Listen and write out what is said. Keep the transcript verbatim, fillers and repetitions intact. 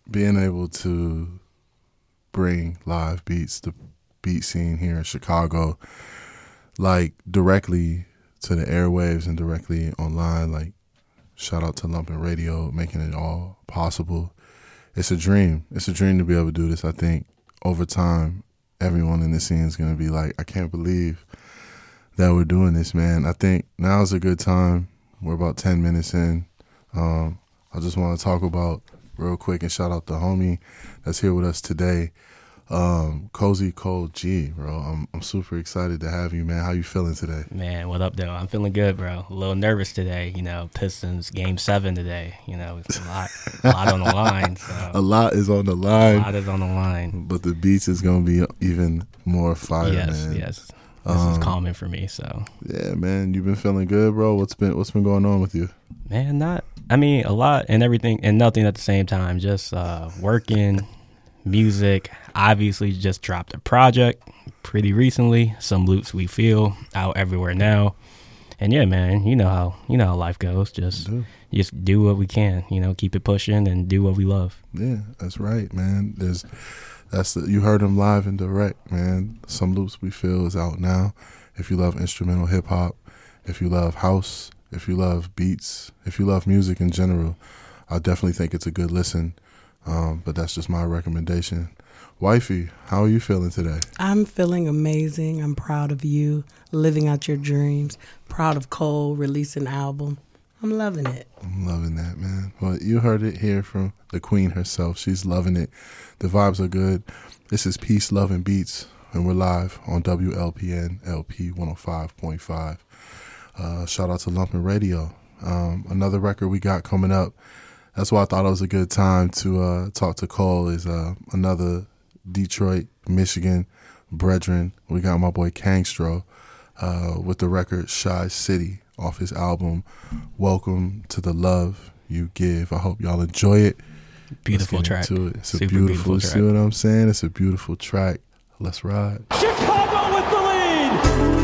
being able to bring live beats, the beat scene here in Chicago, like directly to the airwaves and directly online, like shout out to Lumpin' Radio, making it all possible. It's a dream. It's a dream to be able to do this. I think over time, everyone in the scene is going to be like, I can't believe that we're doing this, man. I think now is a good time. We're about ten minutes in. Um, I just want to talk about real quick and shout out the homie that's here with us today, um, Cozy Cole G, bro. I'm I'm super excited to have you, man. How you feeling today? Man, what up, though? I'm feeling good, bro. A little nervous today. You know, Pistons game seven today. You know, it's a lot, a lot on the line. So. A lot is on the line. A lot is on the line. But the beats is gonna be even more fire, yes, man. Yes, This um, is calming for me. So. Yeah, man. You've been feeling good, bro. What's been What's been going on with you? Man, not. I mean, a lot and everything and nothing at the same time. Just uh, working, music. Obviously, just dropped a project pretty recently. Some Loops We Feel out everywhere now. And yeah, man, you know how you know how life goes. Just do. just do what we can. You know, keep it pushing and do what we love. Yeah, that's right, man. There's that's the, you heard him live and direct, man. Some Loops We Feel is out now. If you love instrumental hip hop, if you love house, if you love beats, if you love music in general, I definitely think it's a good listen. Um, but that's just my recommendation. Wifey, how are you feeling today? I'm feeling amazing. I'm proud of you, living out your dreams. Proud of Cole releasing an album. I'm loving it. I'm loving that, man. Well, you heard it here from the queen herself. She's loving it. The vibes are good. This is Peace, Love, and Beats, and we're live on W L P N L P one oh five point five. Uh, shout out to Lumpin' Radio. Um, another record we got coming up. That's why I thought it was a good time to uh, talk to Cole is uh, another Detroit, Michigan brethren. We got my boy Kangstro uh, with the record Shy City off his album Welcome to the Love You Give. I hope y'all enjoy it. Beautiful track. To it. It's Super a beautiful, beautiful track. See what I'm saying? It's a beautiful track. Let's ride. Chicago with the lead.